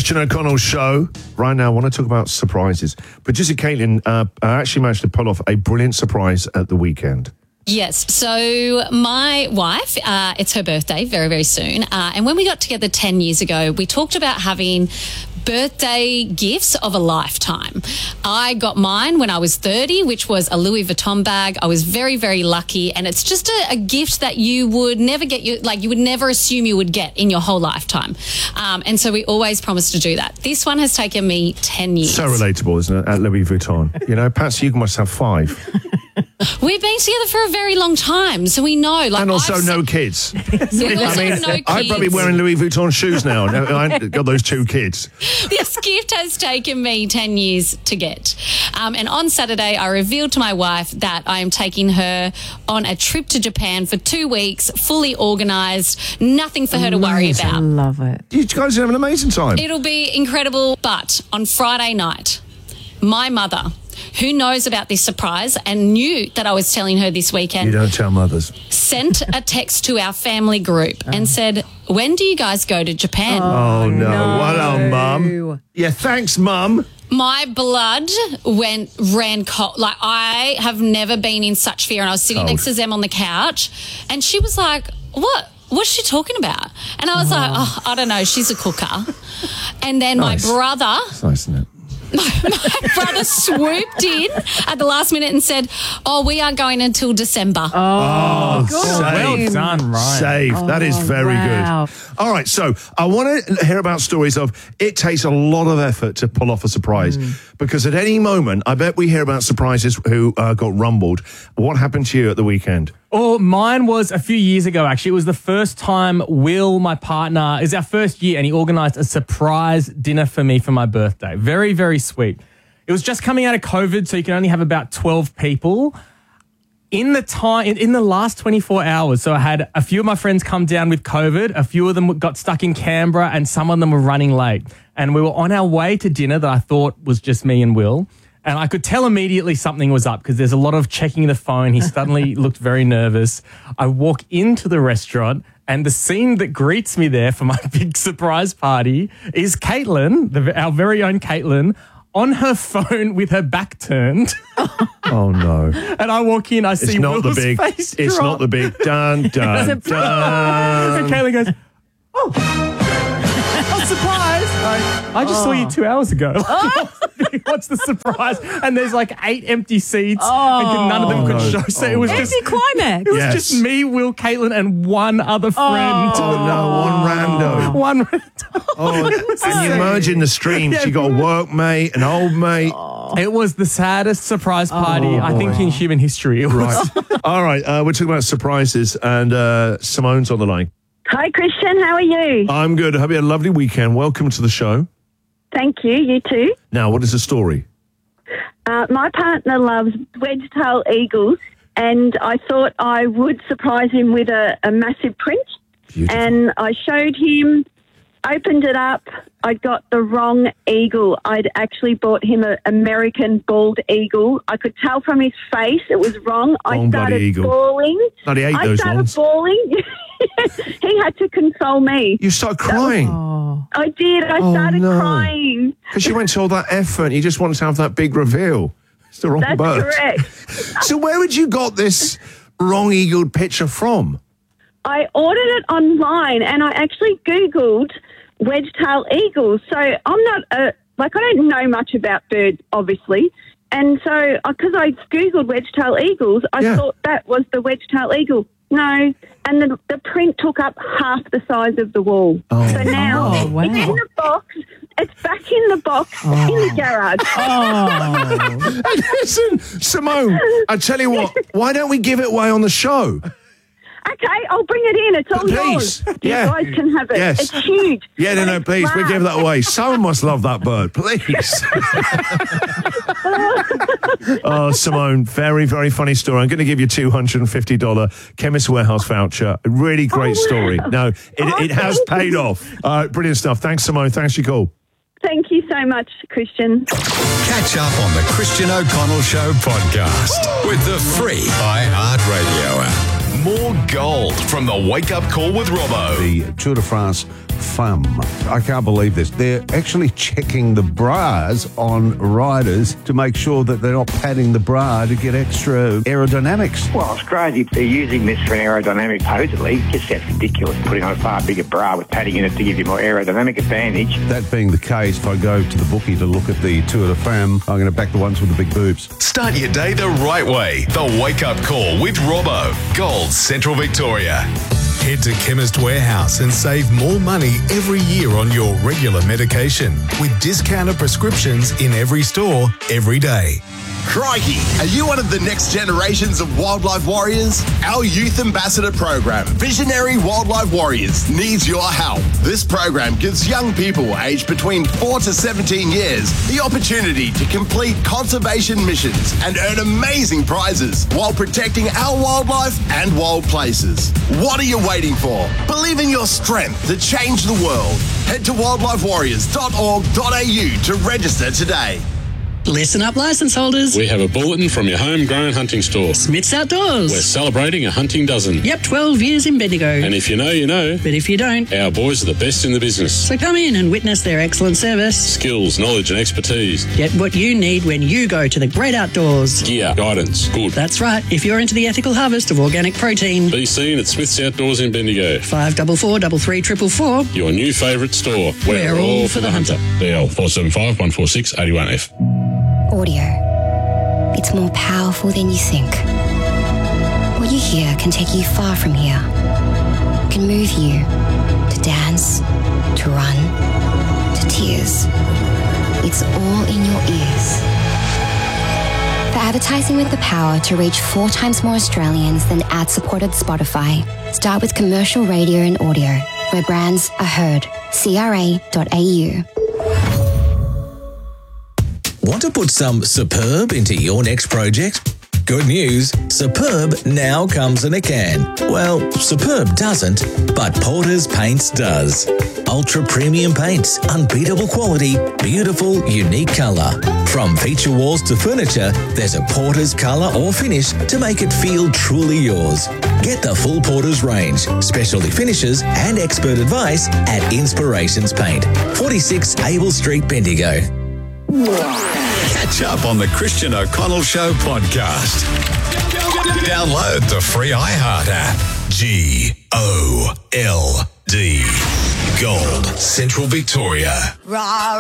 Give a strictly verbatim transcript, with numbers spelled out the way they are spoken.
Christian O'Connell Show. Right now, I want to talk about surprises. Producer Caitlin uh, actually managed to pull off a brilliant surprise at the weekend. Yes. So my wife, uh, it's her birthday very, very soon. Uh, and when we got together ten years ago, we talked about having birthday gifts of a lifetime. I got mine when I was thirty, which was a Louis Vuitton bag. I was very, very lucky. And it's just a, a gift that you would never get, you like you would never assume you would get in your whole lifetime. Um, and so we always promised to do that. This one has taken me ten years. So relatable, isn't it, at Louis Vuitton? You know, Patsy, you must have five. We've been together for a very long time, so we know. Like, and also I've no se- kids. We also I mean, have no kids. I'm probably wearing Louis Vuitton shoes now. I ain't got those two kids. This gift has taken me ten years to get. Um, and on Saturday, I revealed to my wife that I am taking her on a trip to Japan for two weeks, fully organised, nothing for her to worry Amazing. about. I love it. You guys have an amazing time. It'll be incredible. But on Friday night, my mother, who knows about this surprise and knew that I was telling her this weekend, You don't tell mothers. sent a text to our family group and said, when do you guys go to Japan? Oh, no. no. Well, Mum. Yeah, thanks, Mum. My blood went ran cold. Like, I have never been in such fear. And I was sitting Cold. next to Zem on the couch, and she was like, "What? What's she talking about?" And I was like, "Oh, I don't know. She's a cooker." And then Nice. my brother, It's nice, isn't it? my brother swooped in at the last minute and said, "Oh, we are going until December." Oh, good safe. on Well him. done, Ryan. Safe. That is Oh, very wow. good. All right, so I want to hear about stories of it takes a lot of effort to pull off a surprise because at any moment, I bet we hear about surprises who uh, got rumbled. What happened to you at the weekend? Oh, mine was a few years ago, actually. It was the first time Will, my partner, is our first year, and he organised a surprise dinner for me for my birthday. Very, very sweet. It was just coming out of COVID, so you can only have about twelve people. In the time, in, in the last twenty-four hours, so I had a few of my friends come down with COVID, a few of them got stuck in Canberra, and some of them were running late. And we were on our way to dinner that I thought was just me and Will. And I could tell immediately something was up because there's a lot of checking the phone. He suddenly looked very nervous. I walk into the restaurant, and the scene that greets me there for my big surprise party is Caitlin, the, our very own Caitlin, on her phone with her back turned. Oh, no. And I walk in, I It's see not Will's the big, face it's drop. not the big dun, dun, And dun. Kaylee goes, oh, oh surprise. I, I just saw you two hours ago. What's the surprise? And there's like eight empty seats and none of them Oh, could no. show. So Oh, it was no. just, Anti-climax. it was Yes. just me, Will, Caitlin, and one other friend. Oh, no, one rando. One Oh, and you merge in the streams. You got a workmate, an old mate. It was the saddest surprise party, I think, in human history. It was. Right. All right, uh, we're talking about surprises, and uh, Simone's on the line. Hi, Christian. How are you? I'm good. Hope you had a lovely weekend. Welcome to the show. Thank you. You too. Now, what is the story? Uh, my partner loves wedge-tail eagles, and I thought I would surprise him with a, a massive print. Beautiful. And I showed him, opened it up. I got the wrong eagle. I'd actually bought him an American bald eagle. I could tell from his face it was wrong. I Wrong bloody started eagle. bawling. Bloody ate I those started ones. bawling. He had to console me. You started crying Oh. I did. I Oh, started no. crying. because you went to all that effort. You just wanted to have that big reveal. It's the wrong That's bird. correct. So where would you got this wrong-eagled picture from? I ordered it online and I actually Googled wedge-tail eagles. So I'm not, a, like, I don't know much about birds, obviously. And so, because I Googled wedge-tail eagles, I Yeah. thought that was the wedge-tail eagle. No. And the, the print took up half the size of the wall. Oh. So now Oh, wow. it's in the box. It's back in the box in the garage. Oh. Listen, Simone, I tell you what, why don't we give it away on the show? Okay, I'll bring it in. It's all Please. yours. Yeah. You guys can have it. Yes. It's huge. Yeah, no, no, please, we give that away. Someone must love that bird, please. Oh, Simone, very, very funny story. I'm going to give you a two hundred fifty dollars Chemist Warehouse voucher. A really great Oh, wow. story. No, it, Oh, it has thank paid you. off. All right, brilliant stuff. Thanks, Simone. Thanks for your call. Thank you so much, Christian. Catch up on the Christian O'Connell Show podcast with the free iHeartRadio app. More gold from the Wake Up Call with Robbo. The Tour de France Femme. I can't believe this. They're actually checking the bras on riders to make sure that they're not padding the bra to get extra aerodynamics. Well, it's crazy. They're using this for an aerodynamic, supposedly. It just sounds ridiculous, putting on a far bigger bra with padding in it to give you more aerodynamic advantage. That being the case, if I go to the bookie to look at the Tour de Femme, I'm going to back the ones with the big boobs. Start your day the right way. The Wake Up Call with Robbo. Gold Central Victoria. Head to Chemist Warehouse and save more money every year on your regular medication with discounted prescriptions in every store, every day. Crikey, are you one of the next generations of wildlife warriors? Our Youth Ambassador program, Visionary Wildlife Warriors, needs your help. This program gives young people aged between four to seventeen years the opportunity to complete conservation missions and earn amazing prizes while protecting our wildlife and wild places. What are you waiting for? Believe in your strength to change the world. Head to wildlife warriors dot org dot a u to register today. Listen up, licence holders. We have a bulletin from your homegrown hunting store. Smith's Outdoors. We're celebrating a hunting dozen. Yep, twelve years in Bendigo. And if you know, you know. But if you don't, our boys are the best in the business. So come in and witness their excellent service. Skills, knowledge and expertise. Get what you need when you go to the great outdoors. Gear, guidance, good. That's right. If you're into the ethical harvest of organic protein. Be seen at Smith's Outdoors in Bendigo. five four four, three three four four. Your new favourite store. We're, We're all, all for the hunter. hunter. D L four seven five, one four six, eight one F. Audio. It's more powerful than you think. What you hear can take you far from here. It can move you to dance, to run, to tears. It's all in your ears. For advertising with the power to reach four times more Australians than ad-supported Spotify, start with commercial radio and audio, where brands are heard. C R A dot A U. Want to put some Superb into your next project? Good news, Superb now comes in a can. Well, Superb doesn't, but Porter's Paints does. Ultra premium paints, unbeatable quality, beautiful, unique colour. From feature walls to furniture, there's a Porter's colour or finish to make it feel truly yours. Get the full Porter's range, specialty finishes and expert advice at Inspirations Paint, forty-six Abel Street, Bendigo. Catch up on the Christian O'Connell Show podcast. Download the free iHeart app. G O L D. Gold Central Victoria.